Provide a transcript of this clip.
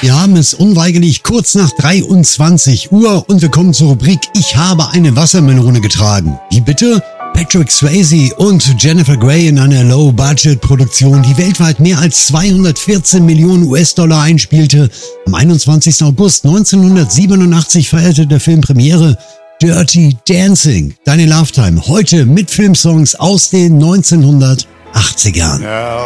Wir haben es unweigerlich kurz nach 23 Uhr und wir kommen zur Rubrik Ich habe eine Wassermelone getragen. Wie bitte? Patrick Swayze und Jennifer Grey in einer Low-Budget-Produktion, die weltweit mehr als 214 Millionen US-Dollar einspielte. Am 21. August 1987 feierte der Film Premiere. Dirty Dancing, deine Lifetime, heute mit Filmsongs aus den 1980ern.